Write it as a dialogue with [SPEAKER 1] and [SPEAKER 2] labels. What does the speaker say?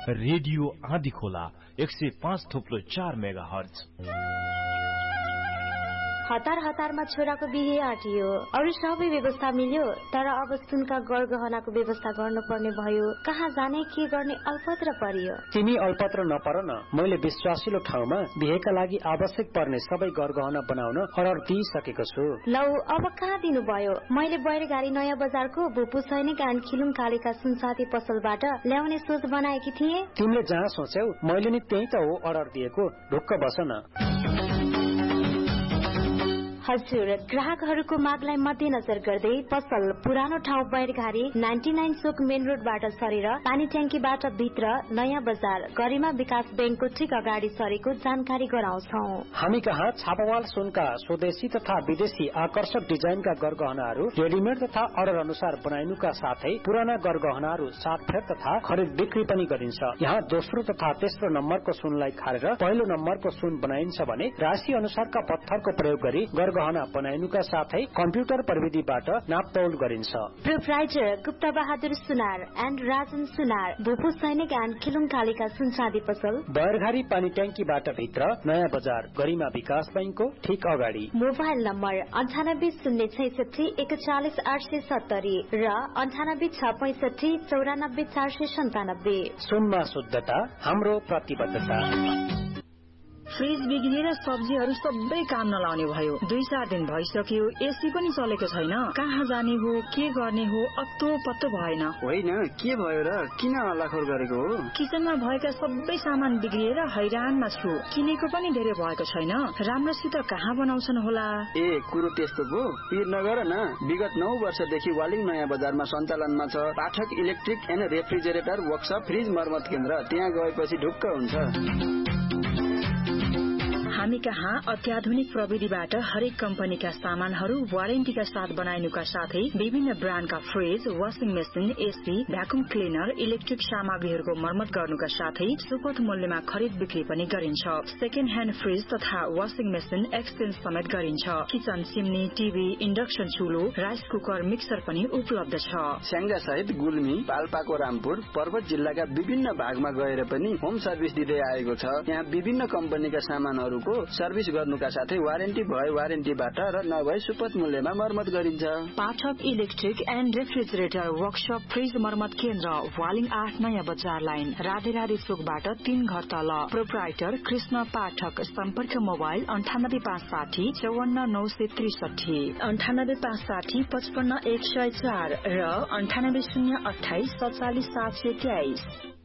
[SPEAKER 1] Radio आँधी खोला 105.4 megahertz.
[SPEAKER 2] हतारमा छोराको बिहे आँटियो, अरू सबै व्यवस्था मिल्यो, तर अब सुनका गरगहनाको व्यवस्था गर्नुपर्ने भयो। कहाँ जाने के गर्ने अल्पत्र परियो।
[SPEAKER 3] तिमी अल्पत्र नपर न, मैले विश्वासिलो ठाउँमा बिहेका लागि आवश्यक पर्ने सबै गरगहना बनाउन अर्डर दिइसकेको छु।
[SPEAKER 2] लौ अब कहाँ दिनुभयो? मैले बैरगाडी नयाँ बजारको भूपू सैनिक एन्ड खिलुङ कालीका सुनसाथी पसलबाट ल्याउने सोच बनाएकी थिए।
[SPEAKER 3] तिमीले जहाँ सोच्यौ मैले नि त्यही त हो अर्डर दिएको, ढुक्क बस न।
[SPEAKER 2] हजुर, ग्राहकहरूको मागलाई मध्यनजर गर्दै पसल पुरानो ठाउँ बैरघारी 99 चोक मेन रोडबाट सरेर पानी ट्याङ्कीबाट भित्र नयाँ बजार गरिमा विकास बैंकको ठिक अगाडि सरेको जानकारी गराउँछौ।
[SPEAKER 3] हामी कहाँ छापावाल सुनका स्वदेशी तथा विदेशी आकर्षक डिजाइनका गरगहनाहरू रेडिमेड तथा अर्डर अनुसार बनाइनुका साथै पुराना गरगहनाहरू सातफेर तथा खरिद बिक्री पनि गरिन्छ। यहाँ दोस्रो तथा तेस्रो नम्बरको सुनलाई खारेर पहिलो नम्बरको सुन बनाइन्छ भने राशि अनुसारका पत्थरको प्रयोग गरी गहना बनाइनुका साथै कम्प्युटर प्रविधिबाट नापतौल गरिन्छ।
[SPEAKER 2] Proprietor Gupta Bahadur Sunar and Rajan सुनार, भूपू सैनिक एन्ड खिलुङ कालीका सुनचाँदी पसल
[SPEAKER 3] बैरघारी पानी ट्याङ्कीबाट भित्र नयाँ बजार गरिमा विकास बैंकको ठिक अगाडि।
[SPEAKER 2] मोबाइल नम्बर 980661 41870 र 9865 94497।
[SPEAKER 3] सुनमा शुद्धता हाम्रो प्रतिबद्धता।
[SPEAKER 4] फ्रिज बिग्रिएर सब्जीहरू सबै काम नलाउने भयो। 2-4 दिन भइसक्यो, एसी पनि चलेको छैन। कहाँ जाने हो, के गर्ने हो, अत्तो पत्तो भएन।
[SPEAKER 5] होइन, के भयो र? किन हल्लाखोर गरेको हो?
[SPEAKER 4] किचनमा भएका सबै सामान बिग्रिएर हैरानमा छु। किनेको पनि धेरै भएको छैन। राम्रोसित कहाँ बनाउँछन् होला?
[SPEAKER 5] ए, कुरो त्यस्तो पो? पिर नगर न। विगत 9 वर्षदेखि वालिङ नयाँ बजारमा सञ्चालनमा छ पाठक electric and refrigerator workshop fridge मर्मत केन्द्र। त्यहाँ गएपछि ढुक्क हुन्छ।
[SPEAKER 4] हामी कहाँ अत्याधुनिक प्रविधिबाट हरेक कम्पनीका सामानहरू वारेन्टीका साथ बनाइनुका साथै विभिन्न ब्रान्डका fridge, washing machine, AC, vacuum cleaner, electric सामग्रीहरूको मर्मत गर्नुका साथै सुपथ मूल्यमा खरिद बिक्री पनि गरिन्छ। सेकेन्ड ह्यान्ड फ्रिज तथा वाशिङ मेसिन एक्सचेन्ज समेत गरिन्छ। Kitchen chimney, TV, induction चुलो, rice cooker, mixer पनि उपलब्ध छ।
[SPEAKER 5] स्याङ्जा सहित गुल्मी, पाल्पाको रामपुर, पर्वत जिल्लाका विभिन्न भागमा गएर पनि होम सर्भिस दिँदै आएको छ। यहाँ विभिन्न कम्पनीका सामानहरू सर्भिस गर्नुका साथै वारेन्टी भए वारेन्टीबाट र नभए सुपथ मूल्यमा मर्मत गरिन्छ।
[SPEAKER 4] पाठक electric and refrigerator workshop fridge मर्मत केन्द्र, वालिङ 8 नयाँ बजार लाइन, राधेराधे चोकबाट 3 घर तल। प्रोप्राइटर कृष्ण पाठक। सम्पर्क मोबाइल 98560 54963, 98560 55104 र 98028 47723।